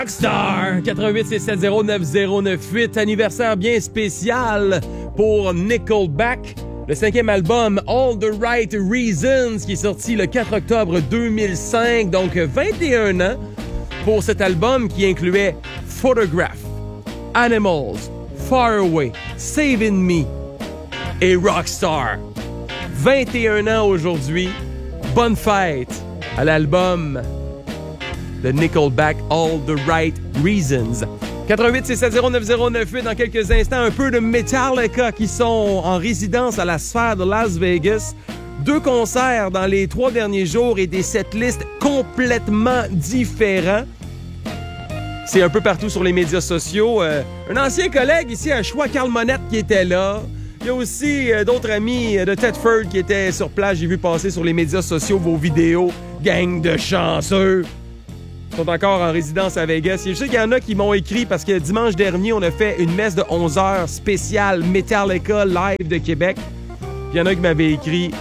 Rockstar 88-670-9098, anniversaire bien spécial pour Nickelback. Le 5e album All the Right Reasons qui est sorti le 4 octobre 2005, donc 21 ans pour cet album qui incluait Photograph, Animals, Far Away, Saving Me et Rockstar. 21 ans aujourd'hui, bonne fête à l'album de Nickelback, All the Right Reasons. 88-670-9098, dans quelques instants, un peu de Metallica qui sont en résidence à la Sphère de Las Vegas. 2 concerts dans les 3 derniers jours et des setlists complètement différents. C'est un peu partout sur les médias sociaux. Un ancien collègue ici à Choix, Carl Monette, qui était là. Il y a aussi d'autres amis de Thetford qui étaient sur place. J'ai vu passer sur les médias sociaux vos vidéos. Gang de chanceux! Ils sont encore en résidence à Vegas. Je sais qu'il y en a qui m'ont écrit parce que dimanche dernier, on a fait une messe de 11h spéciale Metallica live de Québec. Puis il y en a qui m'avaient écrit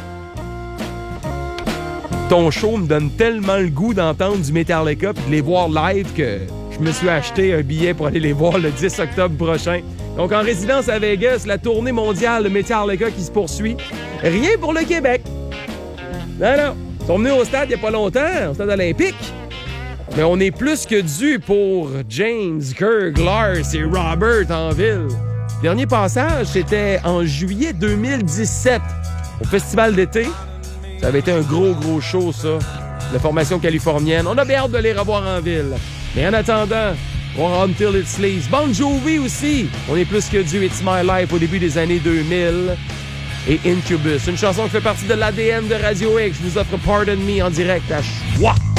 « Ton show me donne tellement le goût d'entendre du Metallica puis de les voir live que je me suis acheté un billet pour aller les voir le 10 octobre prochain. » Donc en résidence à Vegas, la tournée mondiale de Metallica qui se poursuit. Rien pour le Québec. Non. Ils sont venus au stade il n'y a pas longtemps, au stade olympique. Mais on est plus que dû pour James, Kirk, Lars et Robert en ville. Dernier passage, c'était en juillet 2017, au Festival d'été. Ça avait été un gros show, ça. La formation californienne. On a bien hâte de les revoir en ville. Mais en attendant, on Until It Sleeps. Bon Jovi aussi. On est plus que dû. It's My Life au début des années 2000. Et Incubus. Une chanson qui fait partie de l'ADN de Radio X. Je vous offre Pardon Me en direct à Choix.